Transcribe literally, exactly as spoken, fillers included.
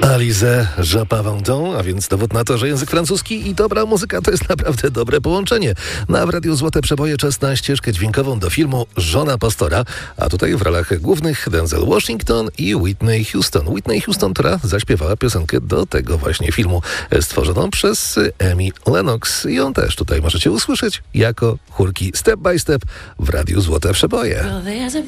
Alizé, Je pas Vendôme, a więc dowód na to, że język francuski i dobra muzyka to jest naprawdę dobre połączenie. Na w Radiu Złote Przeboje czas na ścieżkę dźwiękową do filmu Żona Pastora, a tutaj w rolach głównych Denzel Washington i Whitney Houston. Whitney Houston, która zaśpiewała piosenkę do tego właśnie filmu, stworzoną przez Amy Lennox. I ją też tutaj możecie usłyszeć jako chórki Step by Step w Radiu Złote Przeboje.